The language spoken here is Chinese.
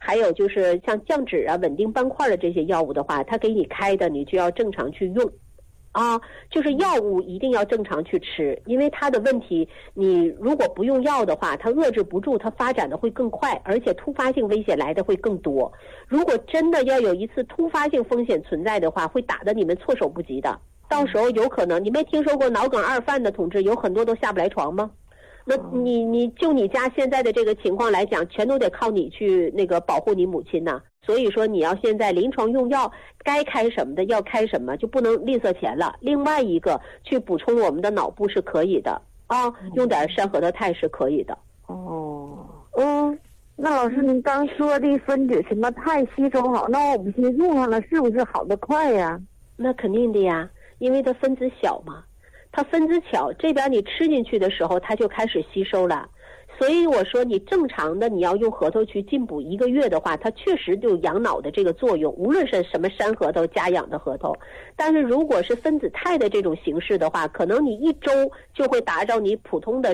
还有就是像降脂啊、稳定斑块的这些药物的话，他给你开的你就要正常去用。就是药物一定要正常去吃，因为它的问题，你如果不用药的话，它遏制不住，它发展的会更快，而且突发性危险来的会更多。如果真的要有一次突发性风险存在的话，会打得你们措手不及的。到时候有可能，你没听说过脑梗2犯的同志有很多都下不来床吗？那你就你家现在的这个情况来讲，全都得靠你去那个保护你母亲呐。所以说你要现在临床用药该开什么的要开什么，就不能吝啬钱了。另外一个去补充我们的脑部是可以的用点山核桃肽是可以的。 那老师您刚说的分子什么肽吸收好，那我们先用上了是不是好得快呀？ 那肯定的呀，因为它分子小嘛，它分子小，这边你吃进去的时候它就开始吸收了。所以我说你正常的你要用核桃去进补1个月的话，它确实就有养脑的这个作用，无论是什么山核桃家养的核桃。但是如果是分子肽的这种形式的话，可能你1周就会达到你普通的